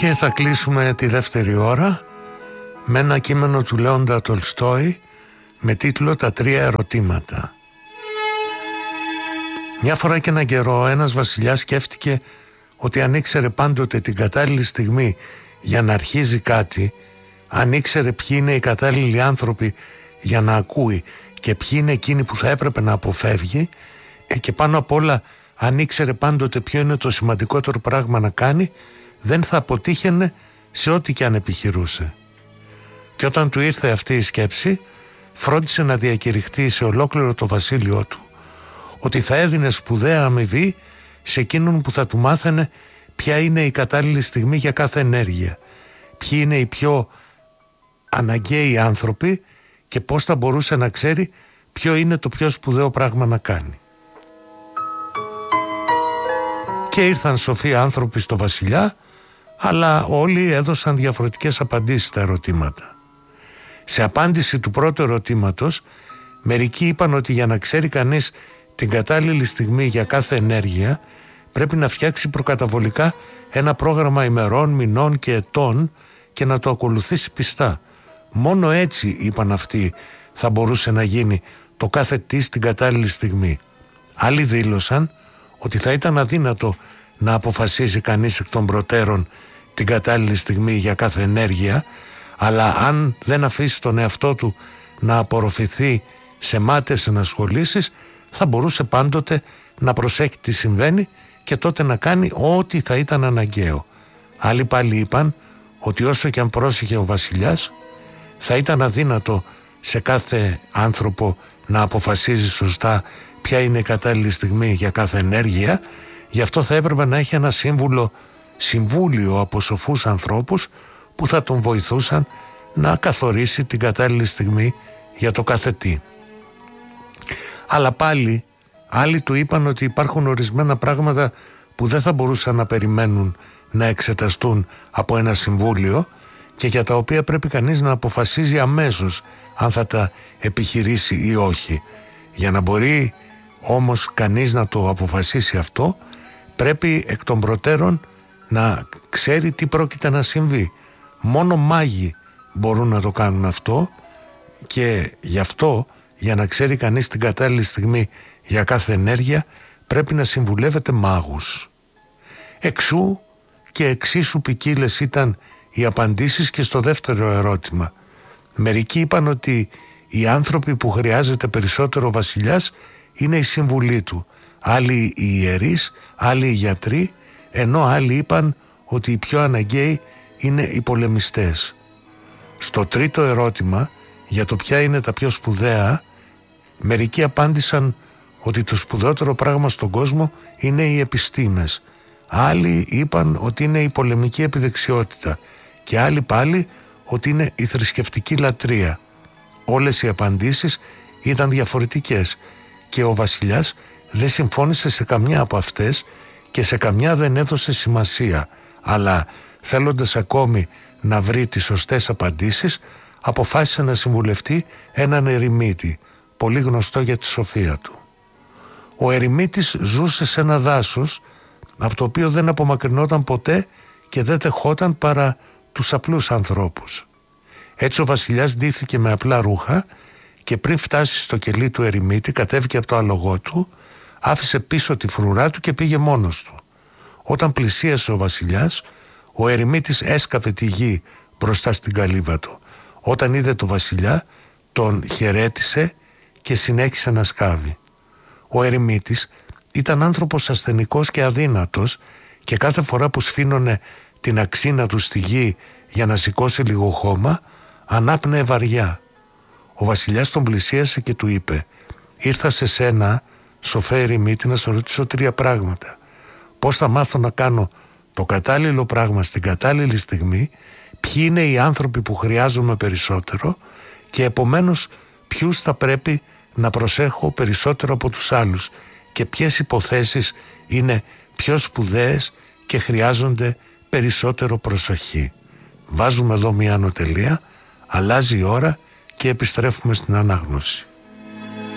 Και θα κλείσουμε τη δεύτερη ώρα με ένα κείμενο του Λέοντα Τολστόη με τίτλο «Τα τρία ερωτήματα». Μια φορά και έναν καιρό ένας βασιλιάς σκέφτηκε ότι αν ήξερε πάντοτε την κατάλληλη στιγμή για να αρχίζει κάτι, αν ήξερε ποιοι είναι οι κατάλληλοι άνθρωποι για να ακούει και ποιοι είναι εκείνοι που θα έπρεπε να αποφεύγει, και πάνω απ' όλα αν ήξερε πάντοτε ποιο είναι το σημαντικότερο πράγμα να κάνει, δεν θα αποτύχαινε σε ό,τι και αν επιχειρούσε. Και όταν του ήρθε αυτή η σκέψη, φρόντισε να διακηρυχτεί σε ολόκληρο το βασίλειό του ότι θα έδινε σπουδαία αμοιβή σε εκείνον που θα του μάθαινε ποια είναι η κατάλληλη στιγμή για κάθε ενέργεια, ποιοι είναι οι πιο αναγκαίοι άνθρωποι και πώς θα μπορούσε να ξέρει ποιο είναι το πιο σπουδαίο πράγμα να κάνει. Και ήρθαν σοφοί άνθρωποι στο βασιλιά, αλλά όλοι έδωσαν διαφορετικές απαντήσεις στα ερωτήματα. Σε απάντηση του πρώτου ερωτήματος, μερικοί είπαν ότι για να ξέρει κανείς την κατάλληλη στιγμή για κάθε ενέργεια, πρέπει να φτιάξει προκαταβολικά ένα πρόγραμμα ημερών, μηνών και ετών και να το ακολουθήσει πιστά. Μόνο έτσι, είπαν αυτοί, θα μπορούσε να γίνει το κάθε τι στην κατάλληλη στιγμή. Άλλοι δήλωσαν ότι θα ήταν αδύνατο να αποφασίσει κανείς εκ των προτέρων την κατάλληλη στιγμή για κάθε ενέργεια, αλλά αν δεν αφήσει τον εαυτό του να απορροφηθεί σε μάταιες ενασχολήσεις, θα μπορούσε πάντοτε να προσέχει τι συμβαίνει και τότε να κάνει ό,τι θα ήταν αναγκαίο. Άλλοι πάλι είπαν ότι όσο και αν πρόσεχε ο βασιλιάς, θα ήταν αδύνατο σε κάθε άνθρωπο να αποφασίζει σωστά ποια είναι η κατάλληλη στιγμή για κάθε ενέργεια, γι' αυτό θα έπρεπε να έχει ένα συμβούλιο από σοφούς ανθρώπους που θα τον βοηθούσαν να καθορίσει την κατάλληλη στιγμή για το κάθε τι. Αλλά πάλι άλλοι του είπαν ότι υπάρχουν ορισμένα πράγματα που δεν θα μπορούσαν να περιμένουν να εξεταστούν από ένα συμβούλιο και για τα οποία πρέπει κανείς να αποφασίζει αμέσως αν θα τα επιχειρήσει ή όχι. Για να μπορεί όμως κανείς να το αποφασίσει αυτό, πρέπει εκ των προτέρων να ξέρει τι πρόκειται να συμβεί. Μόνο μάγοι μπορούν να το κάνουν αυτό και γι' αυτό, για να ξέρει κανείς την κατάλληλη στιγμή για κάθε ενέργεια, πρέπει να συμβουλεύεται μάγους. Εξού και εξίσου ποικίλες ήταν οι απαντήσεις και στο δεύτερο ερώτημα. Μερικοί είπαν ότι οι άνθρωποι που χρειάζεται περισσότερο ο βασιλιάς είναι οι σύμβουλοι του, άλλοι οι ιερείς, άλλοι οι γιατροί, ενώ άλλοι είπαν ότι οι πιο αναγκαίοι είναι οι πολεμιστές. Στο τρίτο ερώτημα, για το ποια είναι τα πιο σπουδαία, μερικοί απάντησαν ότι το σπουδαιότερο πράγμα στον κόσμο είναι οι επιστήμες. Άλλοι είπαν ότι είναι η πολεμική επιδεξιότητα και άλλοι πάλι ότι είναι η θρησκευτική λατρεία. Όλες οι απαντήσεις ήταν διαφορετικές και ο βασιλιάς δεν συμφώνησε σε καμιά από αυτές και σε καμιά δεν έδωσε σημασία, αλλά θέλοντας ακόμη να βρει τις σωστές απαντήσεις, αποφάσισε να συμβουλευτεί έναν ερημίτη, πολύ γνωστό για τη σοφία του. Ο ερημίτης ζούσε σε ένα δάσος από το οποίο δεν απομακρυνόταν ποτέ και δεν δεχόταν παρά τους απλούς ανθρώπους. Έτσι ο βασιλιάς ντύθηκε με απλά ρούχα και πριν φτάσει στο κελί του ερημίτη κατέβηκε από το άλογό του, άφησε πίσω τη φρουρά του και πήγε μόνος του. Όταν πλησίασε ο βασιλιάς, ο ερημίτης έσκαβε τη γη μπροστά στην καλύβα του. Όταν είδε το βασιλιά, τον χαιρέτησε και συνέχισε να σκάβει. Ο ερημίτης ήταν άνθρωπος ασθενικός και αδύνατος και κάθε φορά που σφήνωνε την αξίνα του στη γη για να σηκώσει λίγο χώμα, ανάπνεε βαριά. Ο βασιλιάς τον πλησίασε και του είπε: «Ήρθα σε σένα, σοφέ ερημίτη, να σε ρωτήσω τρία πράγματα. Πώς θα μάθω να κάνω το κατάλληλο πράγμα στην κατάλληλη στιγμή, ποιοι είναι οι άνθρωποι που χρειάζομαι περισσότερο και επομένως ποιους θα πρέπει να προσέχω περισσότερο από τους άλλους και ποιες υποθέσεις είναι πιο σπουδαίες και χρειάζονται περισσότερο προσοχή». Βάζουμε εδώ μια ανωτελεία, αλλάζει η ώρα και επιστρέφουμε στην ανάγνωση.